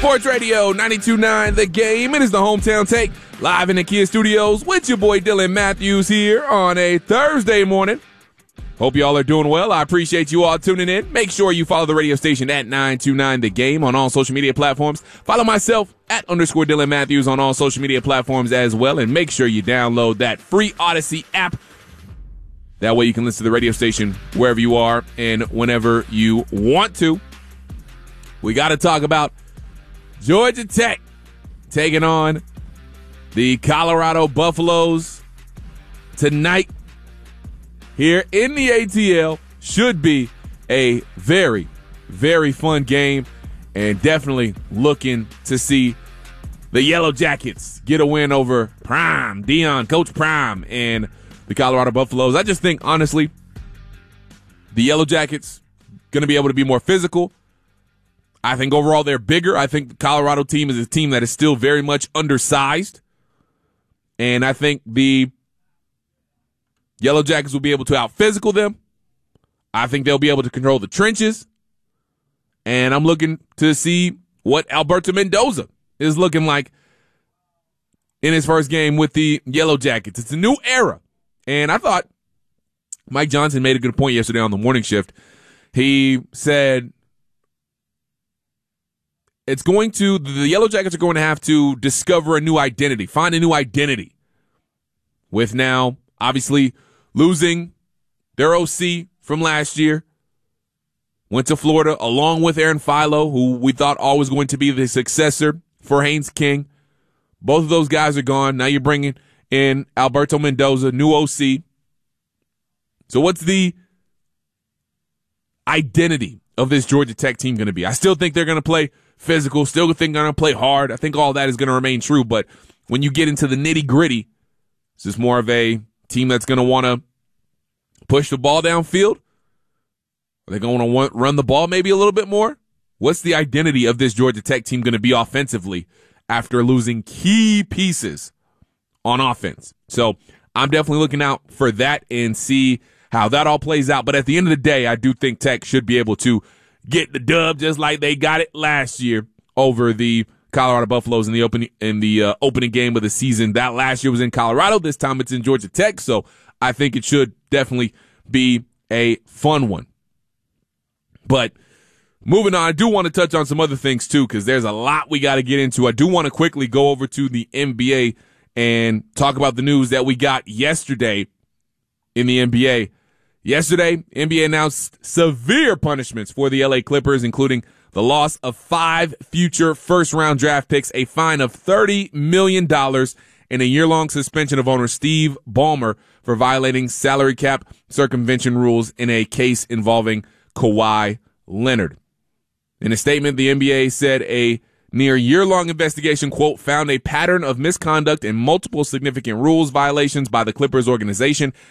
Sports Radio 92.9 The Game. It is the Hometown Take, live in the Kia Studios with your boy Dylan Matthews here on a Thursday morning. Hope y'all are doing well. I appreciate you all tuning in. Make sure you follow the radio station at 929 The Game on all social media platforms. Follow myself at _Dylan Matthews on all social media platforms as well. And make sure you download that free Odyssey app. That way you can listen to the radio station wherever you are and whenever you want to. We got to talk about Georgia Tech taking on the Colorado Buffaloes tonight here in the ATL. Should be a very, very fun game, and definitely looking to see the Yellow Jackets get a win over Prime, Coach Prime, and the Colorado Buffaloes. I just think, honestly, the Yellow Jackets going to be able to be more physical. I think overall they're bigger. I think the Colorado team is a team that is still very much undersized. And I think the Yellow Jackets will be able to out-physical them. I think they'll be able to control the trenches. And I'm looking to see what Alberto Mendoza is looking like in his first game with the Yellow Jackets. It's a new era. And I thought Mike Johnson made a good point yesterday on the morning shift. He said the Yellow Jackets are going to have to discover a new identity, find a new identity. With now, obviously, losing their OC from last year, went to Florida along with Aaron Philo, who we thought always going to be the successor for Haynes King. Both of those guys are gone. Now you're bringing in Alberto Mendoza, new OC. So what's the identity of this Georgia Tech team going to be? I still think they're going to play physical, still think they're going to play hard. I think all that is going to remain true, but when you get into the nitty-gritty, is this more of a team that's going to want to push the ball downfield? Are they going to want to run the ball maybe a little bit more? What's the identity of this Georgia Tech team going to be offensively after losing key pieces on offense? So I'm definitely looking out for that and see how that all plays out. But at the end of the day, I do think Tech should be able to get the dub just like they got it last year over the Colorado Buffaloes in the opening game of the season. That last year was in Colorado. This time it's in Georgia Tech. So I think it should definitely be a fun one. But moving on, I do want to touch on some other things too, because there's a lot we got to get into. I do want to quickly go over to the NBA and talk about the news that we got yesterday in the NBA. Yesterday, NBA announced severe punishments for the LA Clippers, including the loss of 5 future first-round draft picks, a fine of $30 million, and a year-long suspension of owner Steve Ballmer for violating salary cap circumvention rules in a case involving Kawhi Leonard. In a statement, the NBA said a near year-long investigation, quote, found a pattern of misconduct and multiple significant rules violations by the Clippers organization